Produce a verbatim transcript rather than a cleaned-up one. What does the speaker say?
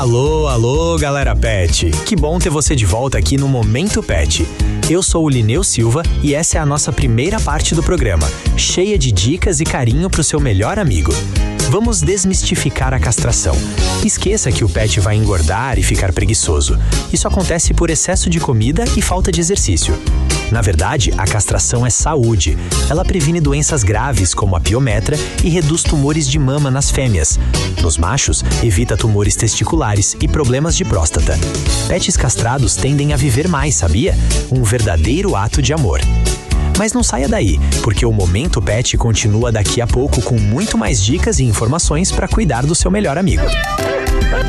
Alô, alô, galera pet! Que bom ter você de volta aqui no Momento Pet. Eu sou o Lineu Silva e essa é a nossa primeira parte do programa, cheia de dicas e carinho pro seu melhor amigo. Vamos desmistificar a castração. Esqueça que o pet vai engordar e ficar preguiçoso. Isso acontece por excesso de comida e falta de exercício. Na verdade, a castração é saúde. Ela previne doenças graves como a piometra e reduz tumores de mama nas fêmeas. Nos machos, evita tumores testiculares e problemas de próstata. Pets castrados tendem a viver mais, sabia? Um verdadeiro ato de amor. Mas não saia daí, porque o Momento Pet continua daqui a pouco com muito mais dicas e informações para cuidar do seu melhor amigo.